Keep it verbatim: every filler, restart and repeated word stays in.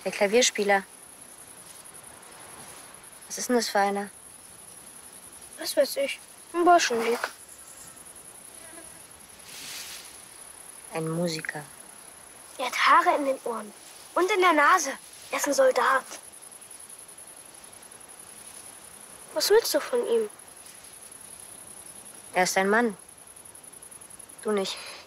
Der Klavierspieler. Was ist denn das für einer? Was weiß ich. Ein Burschenlied. Ein Musiker. Er hat Haare in den Ohren. Und in der Nase. Er ist ein Soldat. Was willst du von ihm? Er ist ein Mann. Du nicht.